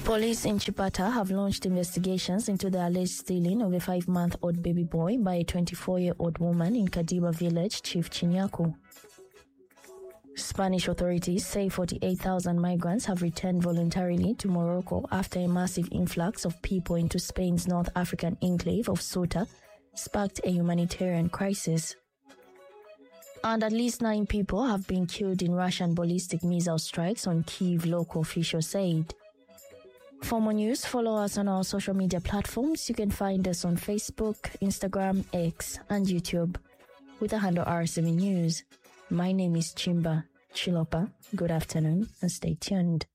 Police in Chipata have launched investigations into the alleged stealing of a 5-month-old baby boy by a 24-year-old woman in Kadiba village, Chief Chinyaku. Spanish authorities say 48,000 migrants have returned voluntarily to Morocco after a massive influx of people into Spain's North African enclave of Ceuta sparked a humanitarian crisis. And at least 9 people have been killed in Russian ballistic missile strikes on Kyiv, local officials said. For more news, follow us on our social media platforms. You can find us on Facebook, Instagram, X, and YouTube with the handle R7 News. My name is Chimba Chilopa. Good afternoon and stay tuned.